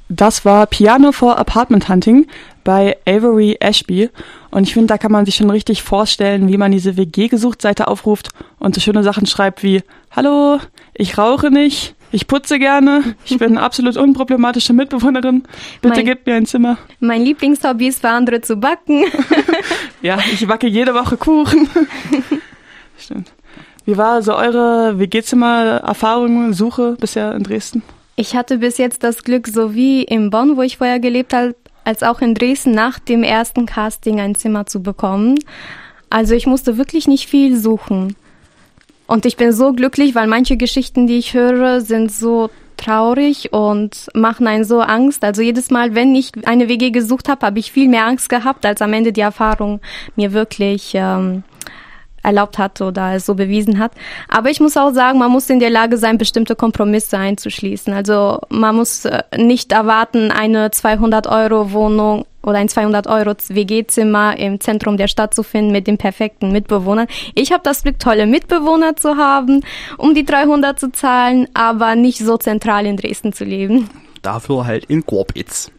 Das war Piano for Apartment Hunting bei Avery Ashby. Und ich finde, da kann man sich schon richtig vorstellen, wie man diese WG-Gesucht-Seite aufruft und so schöne Sachen schreibt wie: Hallo, ich rauche nicht, ich putze gerne, ich bin eine absolut unproblematische Mitbewohnerin, bitte gebt mir ein Zimmer. Mein Lieblingshobby ist für andere zu backen. Ja, ich backe jede Woche Kuchen. Stimmt. Wie war so eure WG-Zimmer-Erfahrung, Suche bisher in Dresden? Ich hatte bis jetzt das Glück, so wie in Bonn, wo ich vorher gelebt habe, als auch in Dresden nach dem ersten Casting ein Zimmer zu bekommen. Also ich musste wirklich nicht viel suchen. Und ich bin so glücklich, weil manche Geschichten, die ich höre, sind so traurig und machen einen so Angst. Also jedes Mal, wenn ich eine WG gesucht habe, habe ich viel mehr Angst gehabt, als am Ende die Erfahrung mir wirklich erlaubt hat oder es so bewiesen hat. Aber ich muss auch sagen, man muss in der Lage sein, bestimmte Kompromisse einzuschließen. Also man muss nicht erwarten, eine 200-Euro-Wohnung oder ein 200-Euro-WG-Zimmer im Zentrum der Stadt zu finden mit den perfekten Mitbewohnern. Ich habe das Glück, tolle Mitbewohner zu haben, um die 300 zu zahlen, aber nicht so zentral in Dresden zu leben. Dafür halt in Gorbitz.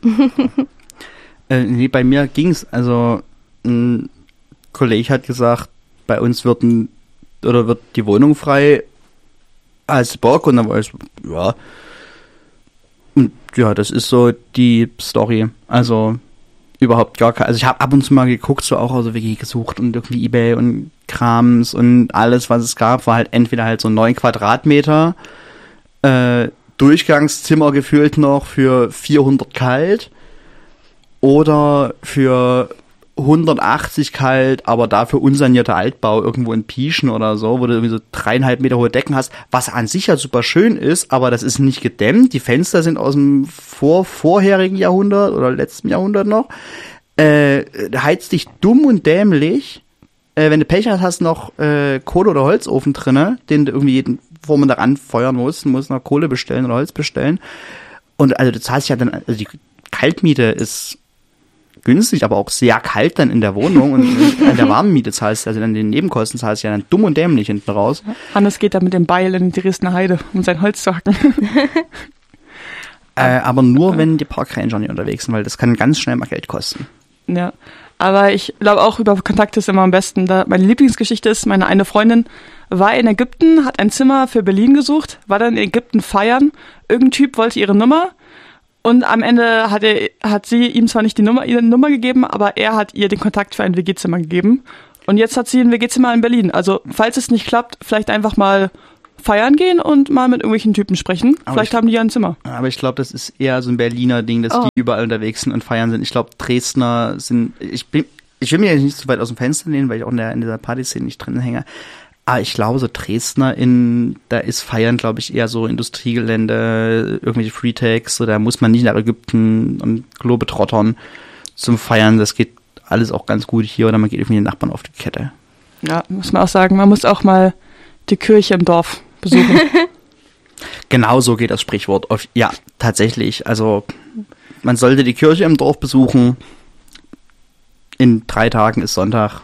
Nee, bei mir ging's. Also ein Kollege hat gesagt, bei uns wird die Wohnung frei als Bock, und dann war ich, ja. Und ja, das ist so die Story. Also überhaupt gar keine. Also ich habe ab und zu mal geguckt, so auch also WG gesucht und irgendwie eBay und Krams und alles, was es gab, war halt entweder halt so 9 Quadratmeter, Durchgangszimmer gefühlt noch für 400 kalt oder für 180 kalt, aber dafür unsanierter Altbau irgendwo in Pieschen oder so, wo du irgendwie so 3,5 Meter hohe Decken hast, was an sich ja super schön ist, aber das ist nicht gedämmt. Die Fenster sind aus dem vorherigen Jahrhundert oder letzten Jahrhundert noch. Heizt dich dumm und dämlich. Wenn du Pech hast noch Kohle- oder Holzofen drinne, den du irgendwie jeden Vormittag anfeuern musst noch Kohle bestellen oder Holz bestellen. Und also du zahlst ja dann, also die Kaltmiete ist günstig, aber auch sehr kalt dann in der Wohnung, und an der warmen Miete zahlst du, also dann den Nebenkosten zahlst du ja dann dumm und dämlich hinten raus. Hannes geht da mit dem Beil in die Dresdner Heide, um sein Holz zu hacken. Aber nur, wenn die Parkranger nicht unterwegs sind, weil das kann ganz schnell mal Geld kosten. Ja, aber ich glaube auch, über Kontakt ist immer am besten. Meine Lieblingsgeschichte ist, meine eine Freundin war in Ägypten, hat ein Zimmer für Berlin gesucht, war dann in Ägypten feiern, irgendein Typ wollte ihre Nummer. Und am Ende hat sie ihm zwar nicht ihre Nummer gegeben, aber er hat ihr den Kontakt für ein WG-Zimmer gegeben. Und jetzt hat sie ein WG-Zimmer in Berlin. Also, falls es nicht klappt, vielleicht einfach mal feiern gehen und mal mit irgendwelchen Typen sprechen. Aber vielleicht haben die ja ein Zimmer. Aber ich glaube, das ist eher so ein Berliner Ding, dass die überall unterwegs sind und feiern sind. Ich glaube, Dresdner sind, ich will mir jetzt nicht so weit aus dem Fenster lehnen, weil ich auch in dieser Partyszene nicht drin hänge. Aber ich glaube, so Dresdner da ist Feiern, glaube ich, eher so Industriegelände, irgendwelche Freetags, so da muss man nicht nach Ägypten und Globetrottern zum Feiern. Das geht alles auch ganz gut hier, oder man geht irgendwie den Nachbarn auf die Kette. Ja, muss man auch sagen, man muss auch mal die Kirche im Dorf besuchen. Genau so geht das Sprichwort. Ja, tatsächlich. Also man sollte die Kirche im Dorf besuchen. In 3 Tagen ist Sonntag.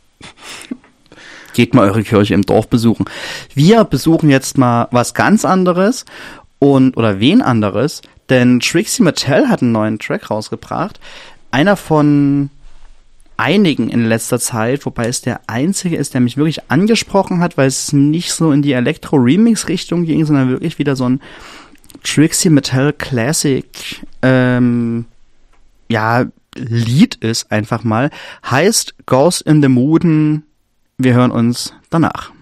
Geht mal eure Kirche im Dorf besuchen. Wir besuchen jetzt mal was ganz anderes oder wen anderes, denn Trixie Mattel hat einen neuen Track rausgebracht. Einer von einigen in letzter Zeit, wobei es der einzige ist, der mich wirklich angesprochen hat, weil es nicht so in die Elektro-Remix-Richtung ging, sondern wirklich wieder so ein Trixie Mattel Classic Lied ist einfach mal. Heißt Ghost in the Mooden. Wir hören uns danach.